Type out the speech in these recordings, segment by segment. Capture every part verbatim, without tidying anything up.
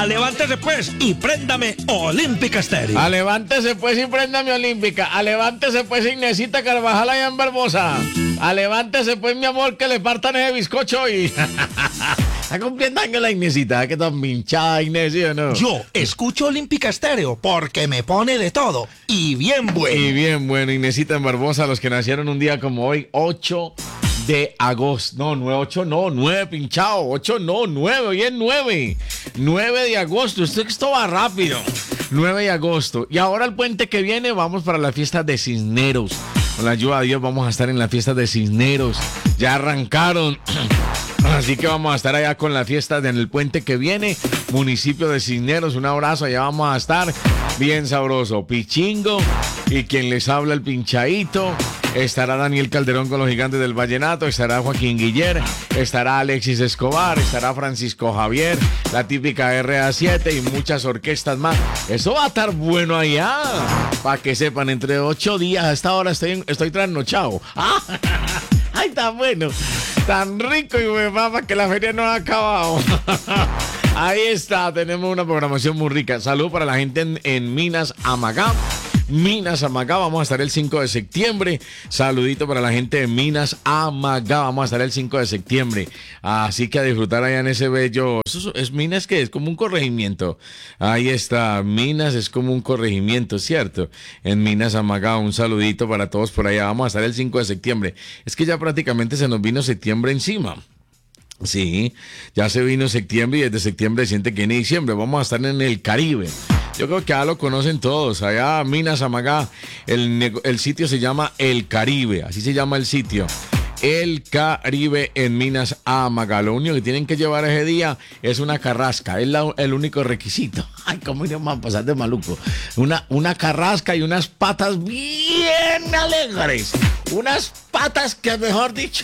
A levántese pues y préndame Olímpica Estéreo. A levántese pues y préndame Olímpica. A levántese pues Inésita Carvajal allá en Barbosa. A levántese pues, mi amor, que le partan ese bizcocho y... Está cumpliendo años la Inésita, que tan pinchada Inés, ¿sí o no? Yo escucho Olímpica Estéreo porque me pone de todo y bien bueno. Y bien bueno, Inésita en Barbosa, los que nacieron un día como hoy, ocho de agosto. No, nueve, ocho, no, nueve, pinchado. ocho, no, nueve, hoy es nueve. nueve de agosto, esto, esto va rápido. nueve de agosto. Y ahora el puente que viene, vamos para la fiesta de Cisneros. Con la ayuda de Dios vamos a estar en la fiesta de Cisneros. Ya arrancaron. Así que vamos a estar allá con la fiesta en el puente que viene, municipio de Cisneros. Un abrazo, allá vamos a estar bien sabroso. Pichingo y quien les habla, el pinchadito. Estará Daniel Calderón con los Gigantes del Vallenato, estará Joaquín Guiller, estará Alexis Escobar, estará Francisco Javier, la típica R A siete y muchas orquestas más. Eso va a estar bueno allá, para que sepan, entre ocho días a esta hora estoy, estoy trasnochado. ¡Ah! ¡Ay, tan bueno! Tan rico y me mama que la feria no ha acabado. Ahí está, tenemos una programación muy rica. Salud para la gente en, en Minas Amagá. Minas Amagá, vamos a estar el cinco de septiembre. Saludito para la gente de Minas Amagá, vamos a estar el cinco de septiembre. Así que a disfrutar allá en ese bello. Eso es Minas, que es como un corregimiento. Ahí está, Minas es como un corregimiento, ¿cierto? En Minas Amagá, un saludito para todos por allá. Vamos a estar el cinco de septiembre. Es que ya prácticamente se nos vino septiembre encima. Sí, ya se vino septiembre y desde septiembre siente que viene diciembre. Vamos a estar en el Caribe. Yo creo que ya lo conocen todos. Allá Minas Amagá, el, el sitio se llama El Caribe, así se llama el sitio. El Caribe en Minas Amagá. Lo único que tienen que llevar ese día es una carrasca. Es la, el único requisito. Ay, cómo iremos a pasar de maluco. Una, una carrasca y unas patas bien alegres. Unas patas que, mejor dicho,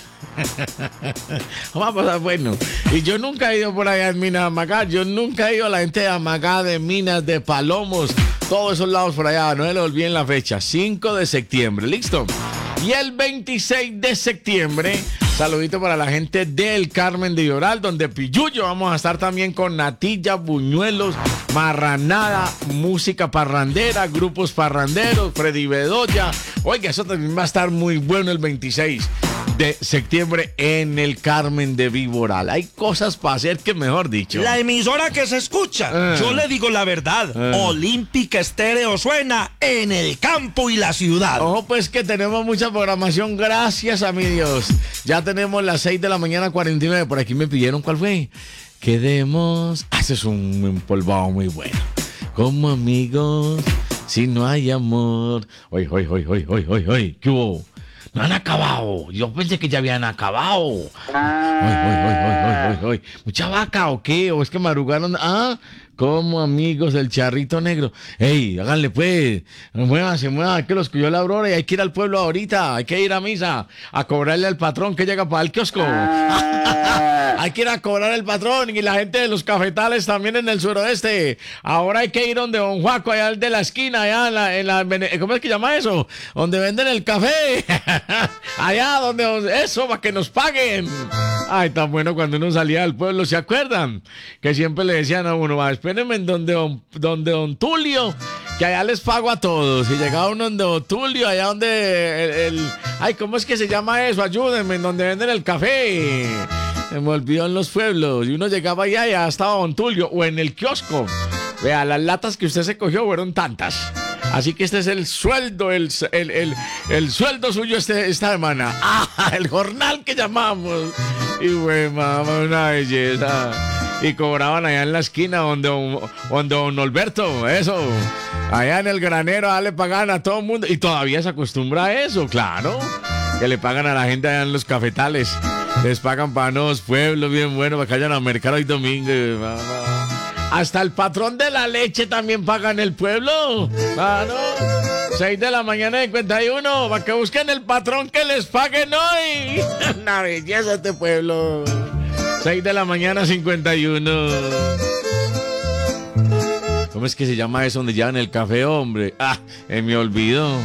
vamos a pasar bueno. Y yo nunca he ido por allá en Minas Amagá. Yo nunca he ido a la gente de Amagá, de Minas, de Palomos. Todos esos lados por allá. No se les olviden la fecha. cinco de septiembre. ¿Listo? Y el veintiséis de septiembre, saludito para la gente del Carmen de Lloral, donde Piyuyo vamos a estar también con natilla, buñuelos, marranada, música parrandera, grupos parranderos, Freddy Bedoya. Oiga, eso también va a estar muy bueno el veintiséis de septiembre en el Carmen de Viboral. Hay cosas para hacer que, mejor dicho, la emisora que se escucha, eh. yo le digo la verdad, eh. Olímpica Estéreo suena en el campo y la ciudad. Ojo, pues que tenemos mucha programación, gracias a mi Dios. Ya tenemos las seis de la mañana, cuarenta y nueve. Por aquí me pidieron, ¿cuál fue? Quedemos. Ah, ese es un empolvado muy bueno. Como amigos, si no hay amor. Oye, oye, oye, oye, oye, oye, oye, ¿qué hubo? No han acabado. Yo pensé que ya habían acabado. Ay, ay, ay, ay, ay, ay. ¿Mucha vaca o qué? ¿O es que madrugaron? Ah, como amigos del charrito negro. Ey, háganle pues. Muévanse, muévanse, que los cuyó la aurora y hay que ir al pueblo ahorita. Hay que ir a misa a cobrarle al patrón que llega para el kiosco. Hay que ir a cobrar al patrón y la gente de los cafetales también en el suroeste. Ahora hay que ir donde don Juaco, allá de la esquina, allá en la, en la, ¿cómo es que llama eso? Donde venden el café. Allá donde, eso, para que nos paguen. Ay, tan bueno cuando uno salía del pueblo, ¿se acuerdan? Que siempre le decían a uno, va, espérenme en donde don, donde don Tulio, que allá les pago a todos. Y llegaba uno donde don Tulio, allá donde el, el ay, ¿cómo es que se llama eso? Ayúdenme, en donde venden el café. Se me olvidó en los pueblos. Y uno llegaba allá y allá estaba don Tulio, o en el kiosco. Vea, las latas que usted se cogió fueron tantas. Así que este es el sueldo, el, el, el, el sueldo suyo este, esta semana. Ah, el jornal que llamamos. Y güey, mamá, una belleza. Y cobraban allá en la esquina donde, donde don Alberto, eso. Allá en el granero, allá le pagan a todo el mundo. Y todavía se acostumbra a eso, claro. Que le pagan a la gente allá en los cafetales. Les pagan para nuevos pueblos, bien bueno, para que vayan a mercar hoy domingo, mamá. Hasta el patrón de la leche también paga en el pueblo. Ah, ¿no? seis de la mañana cincuenta y uno. Para que busquen el patrón que les paguen hoy. Una belleza este pueblo. seis de la mañana cincuenta y uno. ¿Cómo es que se llama eso donde llevan el café, hombre? Ah, eh, me olvidó.